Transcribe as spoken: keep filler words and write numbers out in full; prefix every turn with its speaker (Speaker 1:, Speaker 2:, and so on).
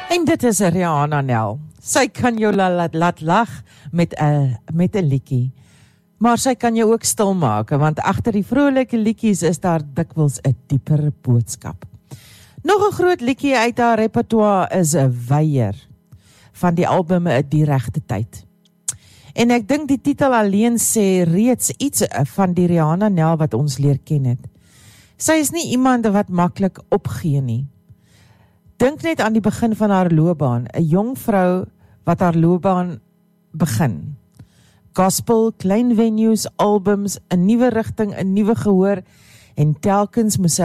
Speaker 1: En dit is Rihanna Nel. Sy kan jou laat, laat lag met 'n met 'n liedjie. Maar sy kan jou ook stil maak, want agter die vrolike liedjies is daar dikwels 'n dieper boodskap. Nog 'n groot liedjie uit haar repertoire is 'n Weier van die album Die Regte Tyd. En ek dink die titel alleen sê reeds iets van die Rihanna Nel wat ons leer ken het. Sy is nie iemand wat maklik opgee nie. Dink net aan die begin van haar loopbaan, 'n jong vrou wat haar loopbaan begin. Gospel, klein venues, albums, 'n nuwe rigting, 'n nuwe gehoor en telkens moes sy